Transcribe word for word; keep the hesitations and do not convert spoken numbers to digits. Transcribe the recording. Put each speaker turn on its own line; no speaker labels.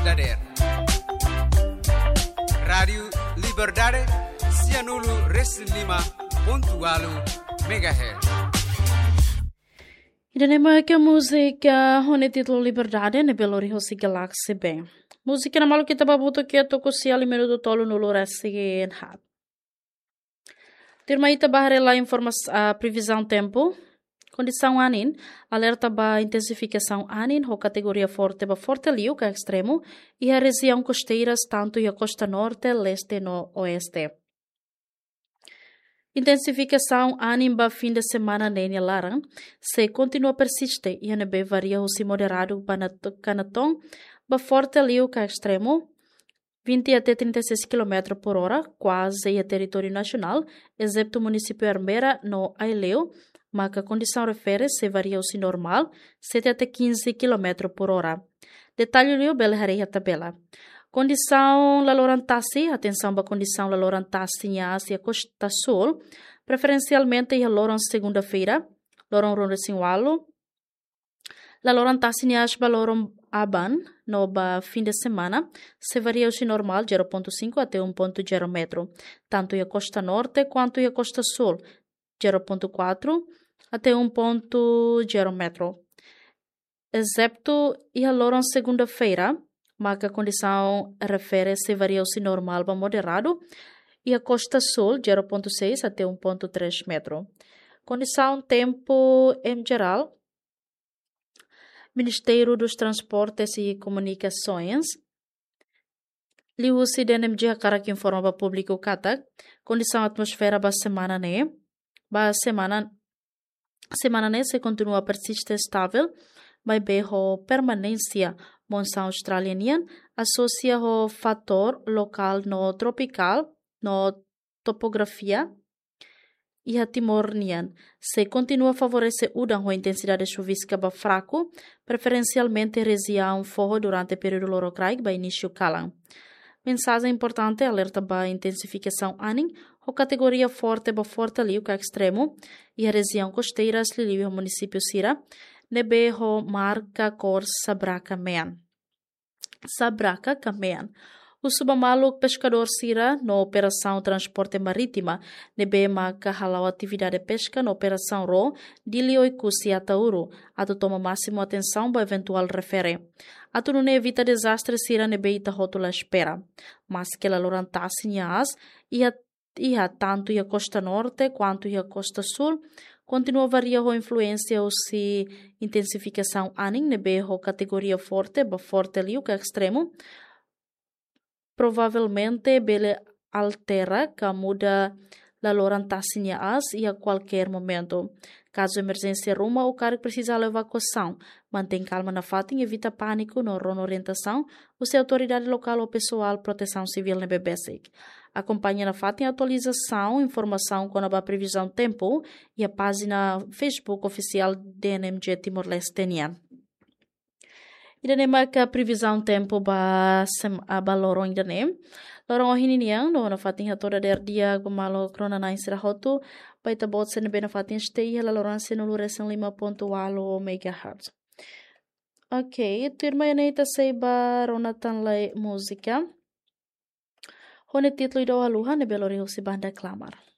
Dader. Rádio Liberdade, Cianulu Reslima, pontualo megahertz.
Idanema que a música hone título Liberdade ne belo rihosi galaxy bem. Música na malu kita babuto que toko si ali minuto tolo no lora se hat. Terma ita bahare lá informação a previsão tempo. Condição anin, alerta ba intensificação anin, ho categoria forte ba forte liu ka extremo, e a região costeiras tanto e a costa norte, leste no oeste. Intensificação anin ba fim de semana nene laran, se continua persiste e a nebe varia o si moderado ba canaton, ba forte liu ka extremo, vinte até trinta e seis quilômetros por hora, quase a território nacional, excepto o município Armeira no Aileu, mas a condição refere-se varia-se normal, sete até quinze quilômetros por hora. Detalhe liu bela a tabela. Condição la Lorantasi, atenção para a condição la Lorantasi em Ásia Costa Sul, preferencialmente a Loran segunda-feira, Loran Rondesinwalo, la Lorantasi em Ásia Loran Aban, no ba fim de semana, se varia-se normal zero vírgula cinco até um vírgula zero metro, tanto a costa norte quanto a costa sul, zero vírgula quatro até um vírgula zero metro. Excepto e a Loran segunda-feira, mas a condição refere-se varia-se normal para moderado, e a costa sul, zero vírgula seis até um vírgula três metro. Condição tempo em geral, Ministério dos Transportes e Comunicações, liu-se de N M G cara que informa para o público kata, condição atmosfera para semana né, para semana semana né se continua persiste estável, mas berro permanência monção australiana associa o fator local no tropical, no topografia e a timornian. Se continua a favorecer udang a intensidade chuvisca ba fraco, preferencialmente região forro durante o período lorocraig ba início calan. Mensagem importante, alerta ba intensificação anin, o categoria forte ba forte liu ka extremo, e a região costeira liu o município Sira, nebe ho marca cor Sabraca Mean. Sabraca Camean. O subamalu pescador Sira, na operação transporte marítima, nebe marca halau atividade de pesca na operação Ro, de Lioicusi a Tauru, ato toma máximo atenção para eventual refere. Ato não evita desastre Sira nebe ita rótula espera, mas que la lorantasi nhas e a e a tanto a costa norte quanto a costa sul, continua a variar a influência ou se intensificação anin nebe a categoria forte, ba forte liu que extremo, provavelmente bele altera que muda la lorantasi as e a qualquer momento. Caso emergência ruma, o cara precisa de evacuação. Mantém calma na fato e evita pânico na orientação, ou se a autoridade local ou pessoal proteção civil na B B S I C. Acompanhe na fato em atualização, informação com a previsão tempo e a página Facebook oficial de N M G Timor-Leste. Ida nema ka previsão tempo ba sem ba lorong ida nem. Lorong hininiang no na fatin hatora der dia gumalo krona na insira hotu pa ita bot sen bena fatin stay la lorong senulu resen lima ponto walo megahertz. Ok, turma yana ita sei ba ronatan la música. Hone título ido aluha ne belori si banda clamar.